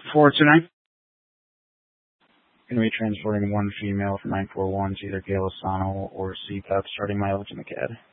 429. Going to be transporting one female from 941 to either Gail Asano or CPAP starting mileage in the CAD.